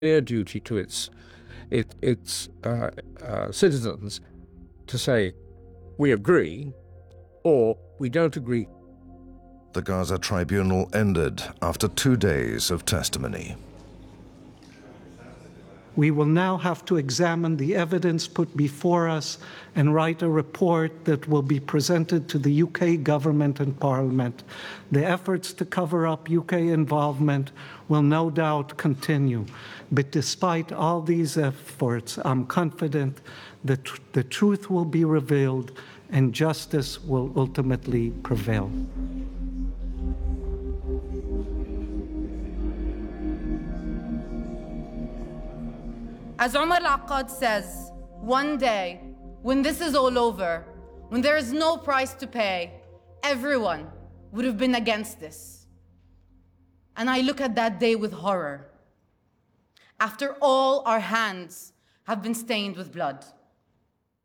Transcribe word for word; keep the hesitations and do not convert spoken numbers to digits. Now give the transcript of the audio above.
clear duty to its it, its uh, uh, citizens to say, we agree, or we don't agree. The Gaza tribunal ended after two days of testimony. We will now have to examine the evidence put before us and write a report that will be presented to the U K government and parliament. The efforts to cover up U K involvement will no doubt continue. But despite all these efforts, I'm confident that the truth will be revealed and justice will ultimately prevail. As Omar Al-Akkad says, one day, when this is all over, when there is no price to pay, everyone would have been against this. And I look at that day with horror. After all, our hands have been stained with blood.